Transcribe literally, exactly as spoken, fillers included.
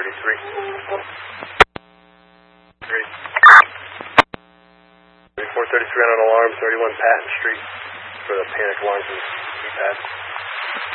thirty-three. Agreed. thirty-four thirty-three on an alarm, thirty-one Patton Street for the panic alarms and keypad.